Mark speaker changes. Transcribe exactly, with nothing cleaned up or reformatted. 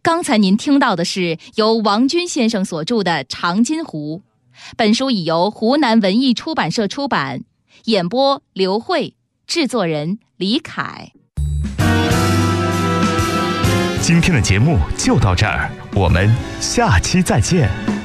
Speaker 1: 刚才您听到的是由王军先生所著的《长津湖》，本书已由湖南文艺出版社出版，演播刘慧，制作人李凯。
Speaker 2: 今天的节目就到这儿，我们下期再见。